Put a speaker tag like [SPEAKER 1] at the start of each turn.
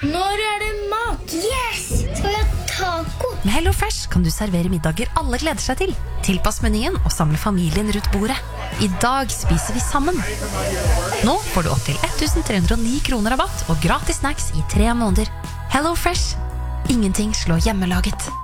[SPEAKER 1] Når det mat?
[SPEAKER 2] Yes! Skal vi ha taco?
[SPEAKER 3] Med HelloFresh kan du servere middager alle gleder seg til. Tilpass menyen og samle familien rundt bordet. I dag spiser vi sammen. Nå får du opp til 1309 kroner rabatt og gratis snacks i 3 måneder. HelloFresh. Ingenting slår hjemmelaget.